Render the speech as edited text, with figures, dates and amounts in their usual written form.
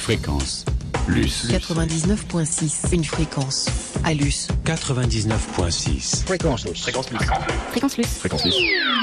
Fréquence. Luce. 99.6. Une fréquence. À Luce. 99.6. Fréquence Luce. Fréquence Luce. Fréquence Luce. Fréquence Luce.